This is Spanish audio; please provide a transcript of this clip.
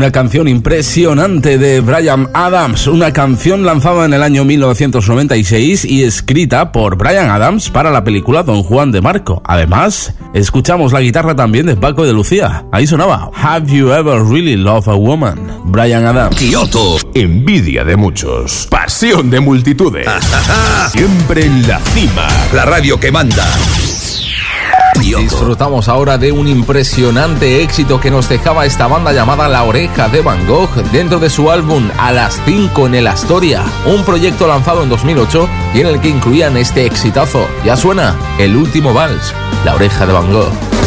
Una canción impresionante de Bryan Adams, una canción lanzada en el año 1996 y escrita por Bryan Adams para la película Don Juan de Marco. Además, escuchamos la guitarra también de Paco de Lucía. Ahí sonaba Have You Ever Really Loved a Woman? Bryan Adams. Kioto. Envidia de muchos, pasión de multitudes. Siempre en la cima. La radio que manda. Disfrutamos ahora de un impresionante éxito que nos dejaba esta banda llamada La Oreja de Van Gogh dentro de su álbum A las 5 en el Astoria, un proyecto lanzado en 2008 y en el que incluían este exitazo. Ya suena El último vals, La Oreja de Van Gogh.